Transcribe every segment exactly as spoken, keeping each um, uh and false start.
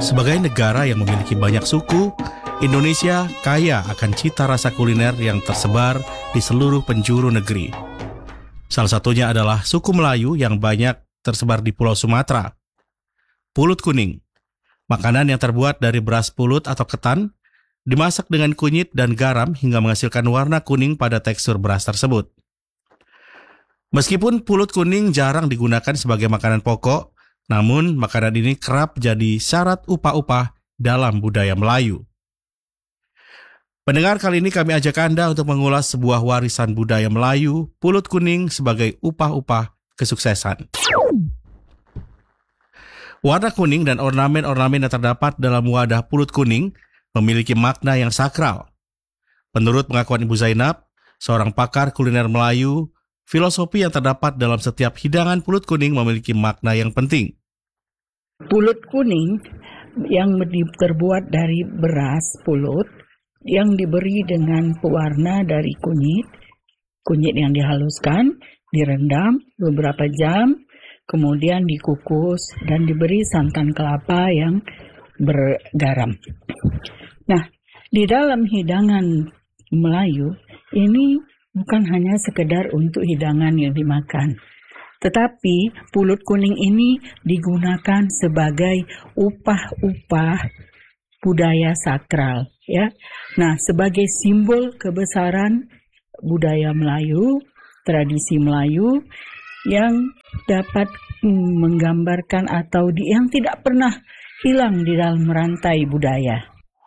Sebagai negara yang memiliki banyak suku, Indonesia kaya akan cita rasa kuliner yang tersebar di seluruh penjuru negeri. Salah satunya adalah suku Melayu yang banyak tersebar di Pulau Sumatera. Pulut kuning, makanan yang terbuat dari beras pulut atau ketan, dimasak dengan kunyit dan garam hingga menghasilkan warna kuning pada tekstur beras tersebut. Meskipun pulut kuning jarang digunakan sebagai makanan pokok, namun makanan ini kerap jadi syarat upah-upah dalam budaya Melayu. Pendengar, kali ini kami ajak Anda untuk mengulas sebuah warisan budaya Melayu, pulut kuning sebagai upah-upah kesuksesan. Warna kuning dan ornamen-ornamen yang terdapat dalam wadah pulut kuning memiliki makna yang sakral. Menurut pengakuan Ibu Zainab, seorang pakar kuliner Melayu, filosofi yang terdapat dalam setiap hidangan pulut kuning memiliki makna yang penting. Pulut kuning yang terbuat dari beras pulut yang diberi dengan pewarna dari kunyit, kunyit yang dihaluskan, direndam beberapa jam, kemudian dikukus dan diberi santan kelapa yang bergaram. Nah, di dalam hidangan Melayu ini bukan hanya sekedar untuk hidangan yang dimakan, tetapi pulut kuning ini digunakan sebagai upah-upah budaya sakral, ya. Nah, sebagai simbol kebesaran budaya Melayu, tradisi Melayu yang dapat menggambarkan atau di, yang tidak pernah hilang di dalam rantai budaya.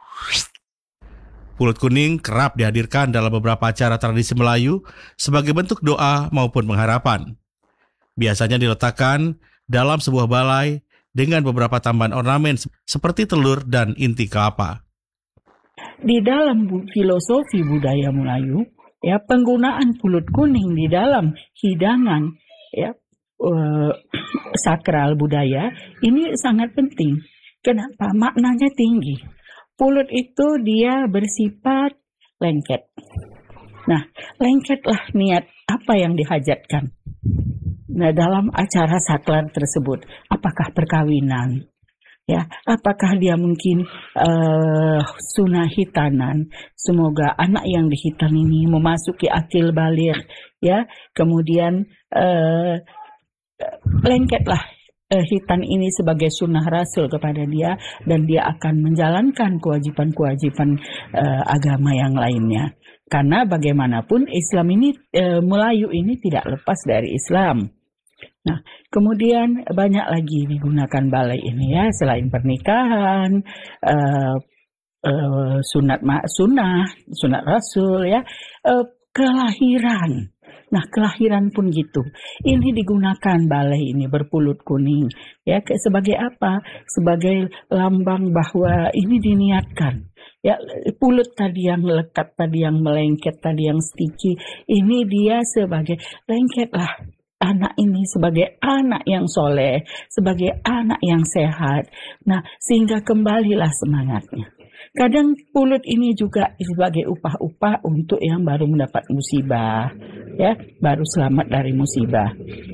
Pulut kuning kerap dihadirkan dalam beberapa acara tradisi Melayu sebagai bentuk doa maupun pengharapan. Biasanya diletakkan dalam sebuah balai dengan beberapa tambahan ornamen seperti telur dan inti kelapa. Di dalam filosofi budaya Melayu, ya, penggunaan pulut kuning di dalam hidangan, ya, uh, sakral budaya ini sangat penting. Kenapa? Maknanya tinggi. Pulut itu dia bersifat lengket. Nah, lengketlah niat apa yang dihajatkan. Nah, dalam acara sakral tersebut, apakah perkawinan? Ya, apakah dia mungkin uh, sunah hitanan? Semoga anak yang dihitan ini memasuki akil baligh, ya. Kemudian uh, lengketlah uh, hitan ini sebagai sunnah Rasul kepada dia, dan dia akan menjalankan kewajiban-kewajiban uh, agama yang lainnya. Karena bagaimanapun Islam ini, uh, Melayu ini tidak lepas dari Islam. Nah, kemudian banyak lagi digunakan balai ini, ya, selain pernikahan, uh, uh, sunat ma- sunnah, sunat Rasul, ya, uh, kelahiran. Nah, kelahiran pun gitu. Ini digunakan balai ini berpulut kuning, ya, sebagai apa? Sebagai lambang bahwa ini diniatkan. Ya, pulut tadi yang lekat, tadi yang melengket, tadi yang sticky, ini dia sebagai lengketlah. Anak ini sebagai anak yang soleh, sebagai anak yang sehat. Nah, sehingga kembalilah semangatnya. Kadang pulut ini juga sebagai upah-upah untuk yang baru mendapat musibah, ya, baru selamat dari musibah.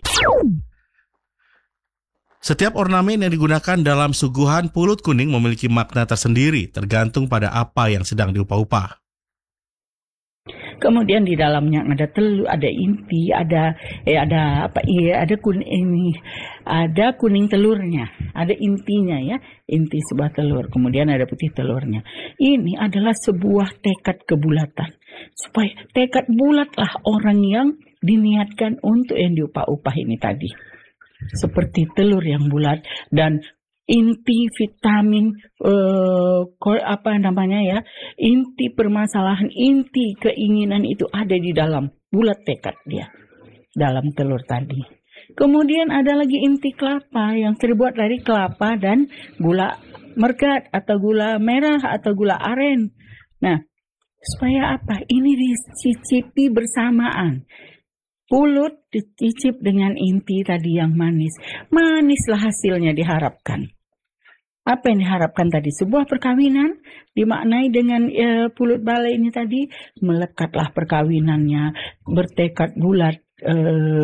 Setiap ornamen yang digunakan dalam suguhan pulut kuning memiliki makna tersendiri, tergantung pada apa yang sedang diupah-upah. Kemudian di dalamnya ada telur, ada inti, ada eh, ada apa? Iya, ada kuning ini, ada kuning telurnya, ada intinya, ya, inti sebuah telur. Kemudian ada putih telurnya. Ini adalah sebuah tekad kebulatan, supaya tekad bulatlah orang yang diniatkan untuk yang diupah-upah ini tadi. Seperti telur yang bulat dan inti vitamin uh, apa namanya ya inti permasalahan, inti keinginan itu ada di dalam bulat tekad dia dalam telur tadi. Kemudian ada lagi inti kelapa yang terbuat dari kelapa dan gula meregat atau gula merah atau gula aren. Nah, supaya apa? Ini dicicipi bersamaan. Pulut dicicip dengan inti tadi yang manis. Manislah hasilnya diharapkan. Apa yang diharapkan tadi? Sebuah perkawinan dimaknai dengan e, pulut balai ini tadi, melekatlah perkawinannya, bertekad bulat e,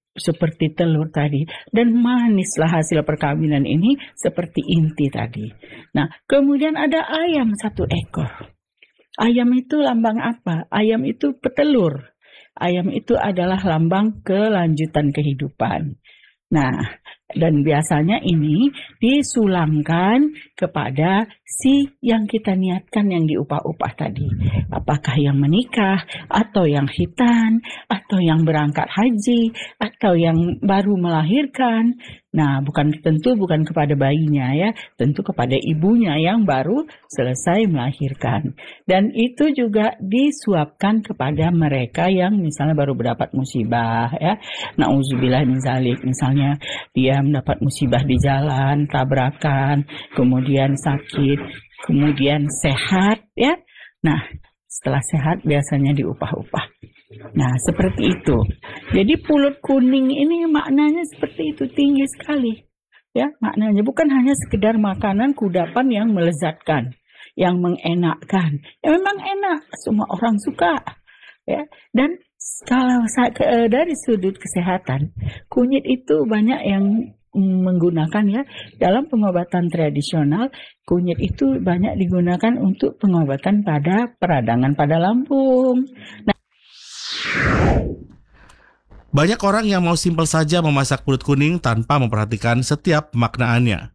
seperti telur tadi, dan manislah hasil perkawinan ini seperti inti tadi. Nah, kemudian ada ayam satu ekor. Ayam itu lambang apa? Ayam itu petelur. Ayam itu adalah lambang kelanjutan kehidupan. Nah, dan biasanya ini disulangkan kepada si yang kita niatkan yang diupah-upah tadi. Apakah yang menikah, atau yang khitan, atau yang berangkat haji, atau yang baru melahirkan. Nah, bukan tentu bukan kepada bayinya ya, tentu kepada ibunya yang baru selesai melahirkan. Dan itu juga disuapkan kepada mereka yang misalnya baru mendapat musibah ya. Nauzubillah min zalik, misalnya dia mendapat musibah di jalan, tabrakan, kemudian sakit, kemudian sehat ya. Nah, setelah sehat biasanya diupah-upah. Nah, seperti itu. Jadi pulut kuning ini maknanya seperti itu, tinggi sekali. Ya, maknanya bukan hanya sekedar makanan kudapan yang melezatkan, yang mengenakkan. Ya memang enak, semua orang suka. Ya, dan kalau dari sudut kesehatan, kunyit itu banyak yang menggunakan ya dalam pengobatan tradisional. Kunyit itu banyak digunakan untuk pengobatan pada peradangan pada lambung. Nah, banyak orang yang mau simpel saja memasak pulut kuning tanpa memperhatikan setiap pemaknaannya.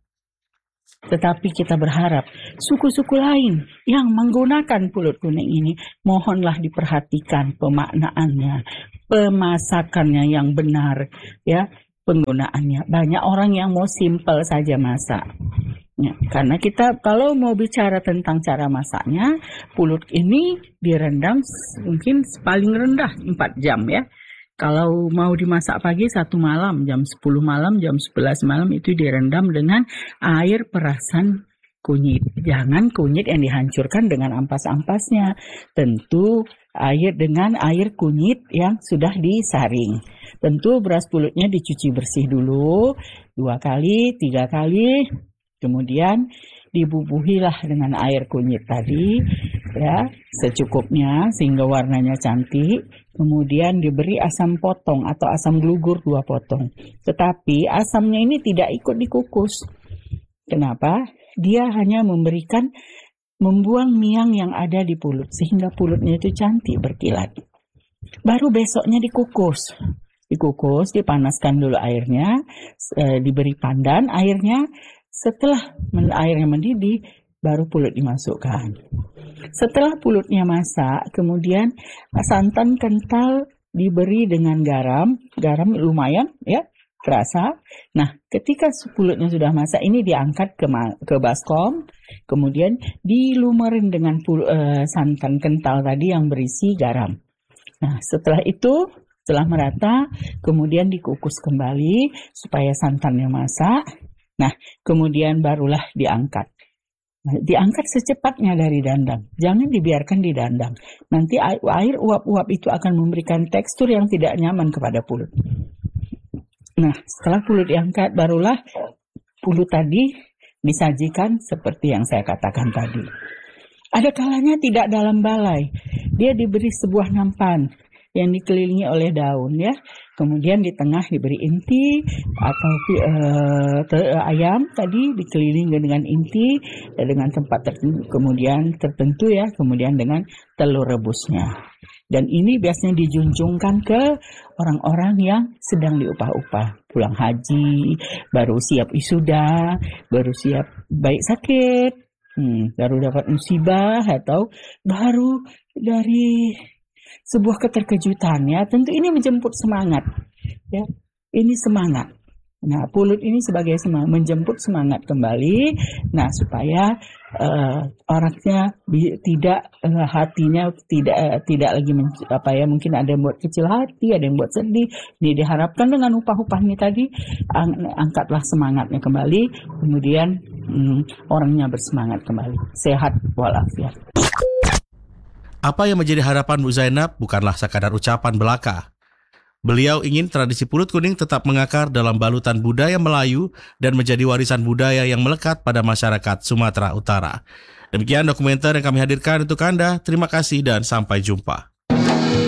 Tetapi kita berharap suku-suku lain yang menggunakan pulut kuning ini, mohonlah diperhatikan pemaknaannya, pemasakannya yang benar, ya, penggunaannya. Banyak orang yang mau simpel saja masak. Ya, karena kita kalau mau bicara tentang cara masaknya, pulut ini direndam mungkin paling rendah empat jam ya. Kalau mau dimasak pagi satu malam, jam sepuluh malam, jam sebelas malam itu direndam dengan air perasan kunyit. Jangan kunyit yang dihancurkan dengan ampas-ampasnya. Tentu air dengan air kunyit yang sudah disaring. Tentu beras pulutnya dicuci bersih dulu, dua kali, tiga kali. Kemudian dibubuhilah dengan air kunyit tadi, ya, secukupnya sehingga warnanya cantik. Kemudian diberi asam potong atau asam glugur dua potong. Tetapi asamnya ini tidak ikut dikukus. Kenapa? Dia hanya memberikan, membuang miang yang ada di pulut sehingga pulutnya itu cantik berkilat. Baru besoknya dikukus. Dikukus, dipanaskan dulu airnya, e, diberi pandan airnya. Setelah airnya mendidih, baru pulut dimasukkan. Setelah pulutnya masak, kemudian santan kental diberi dengan garam. Garam lumayan, ya, terasa. Nah, ketika pulutnya sudah masak, ini diangkat ke, ke baskom. Kemudian dilumerin dengan pul, uh, santan kental tadi yang berisi garam. Nah, setelah itu, setelah merata, kemudian dikukus kembali supaya santannya masak. Nah, kemudian barulah diangkat. Nah, diangkat secepatnya dari dandang. Jangan dibiarkan di dandang. Nanti air, air uap-uap itu akan memberikan tekstur yang tidak nyaman kepada pulut. Nah, setelah pulut diangkat, barulah pulut tadi disajikan seperti yang saya katakan tadi. Ada kalanya tidak dalam balai. Dia diberi sebuah nampan yang dikelilingi oleh daun ya. Kemudian di tengah diberi inti atau uh, te- ayam tadi dikelilingi dengan inti dengan tempat tertentu, kemudian tertentu ya, kemudian dengan telur rebusnya. Dan ini biasanya dijunjungkan ke orang-orang yang sedang diupah-upah, pulang haji, baru siap wisuda, baru siap baik sakit, hmm, baru dapat musibah atau baru dari sebuah keterkejutan ya, tentu ini menjemput semangat ya, ini semangat. Nah, pulut ini sebagai semangat, menjemput semangat kembali. Nah, supaya uh, orangnya bi- tidak uh, hatinya tidak uh, tidak lagi men- apa ya, mungkin ada yang buat kecil hati, ada yang buat sedih. Ini diharapkan dengan upah-upahnya tadi, ang- angkatlah semangatnya kembali, kemudian um, orangnya bersemangat kembali, sehat walafiat. Apa yang menjadi harapan Bu Zainab bukanlah sekadar ucapan belaka. Beliau ingin tradisi pulut kuning tetap mengakar dalam balutan budaya Melayu dan menjadi warisan budaya yang melekat pada masyarakat Sumatera Utara. Demikian dokumenter yang kami hadirkan untuk Anda. Terima kasih dan sampai jumpa.